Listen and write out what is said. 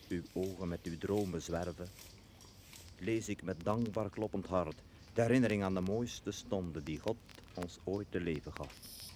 uw ogen met uw dromen zwerven, lees ik met dankbaar kloppend hart de herinnering aan de mooiste stonden die God ons ooit te leven gaf.